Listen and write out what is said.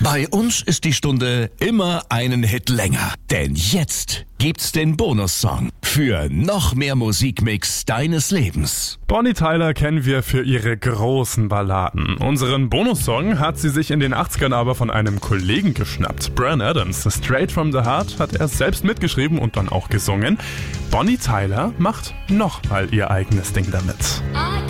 Bei uns ist die Stunde immer einen Hit länger. Denn jetzt gibt's den Bonussong für noch mehr Musikmix deines Lebens. Bonnie Tyler kennen wir für ihre großen Balladen. Unseren Bonussong hat sie sich in den 80ern aber von einem Kollegen geschnappt. Bryan Adams, Straight from the Heart, hat er selbst mitgeschrieben und dann auch gesungen. Bonnie Tyler macht nochmal ihr eigenes Ding damit.